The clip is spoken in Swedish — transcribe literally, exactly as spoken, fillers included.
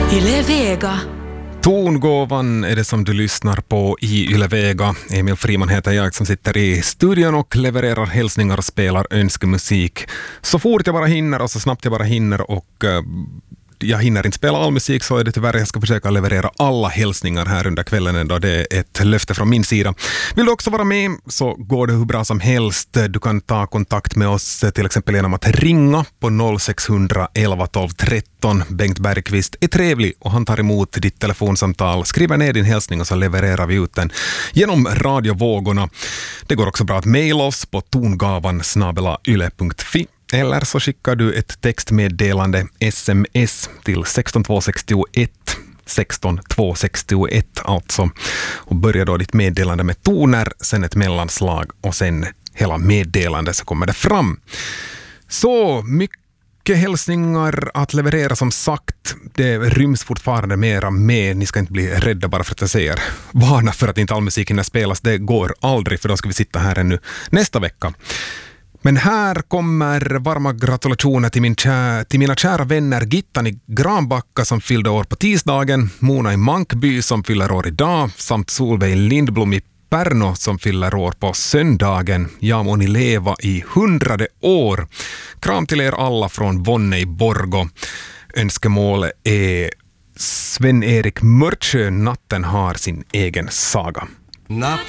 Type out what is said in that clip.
Yle Vega. Tongåvan är det som du lyssnar på i Yle Vega. Emil Friman heter jag som sitter i studion och levererar hälsningar och spelar önskemusik. Så fort jag bara hinner och så snabbt jag bara hinner och uh, jag hinner inte spela all musik, så är det tyvärr jag ska försöka leverera alla hälsningar här under kvällen ändå. Det är ett löfte från min sida. Vill du också vara med så går det hur bra som helst. Du kan ta kontakt med oss till exempel genom att ringa på noll sex hundra elva tolv tretton. Bengt Bergqvist är trevlig och han tar emot ditt telefonsamtal. Skriver ner din hälsning och så levererar vi ut den genom radiovågorna. Det går också bra att mejla oss på tongavan snabel-a yle punkt fi. Eller så skickar du ett textmeddelande sms till sexton två sextioett sexton två sextioett alltså. Och börjar då ditt meddelande med toner, sen ett mellanslag och sen hela meddelandet så kommer det fram. Så mycket hälsningar att leverera som sagt. Det ryms fortfarande mera med. Ni ska inte bli rädda bara för att jag säger varna för att inte all musik hinner spelas. Det går aldrig, för då ska vi sitta här ännu nästa vecka. Men här kommer varma gratulationer till, min kä- till mina kära vänner Gittan i Granbacka som fyllde år på tisdagen, Mona i Mankby som fyller år idag, samt Solveig Lindblom i Pärno som fyller år på söndagen. Ja, må ni leva i hundrade år. Kram till er alla från Vonne i Borgo. Önskemål är Sven-Erik Mörtsjö, Natten har sin egen saga. Natt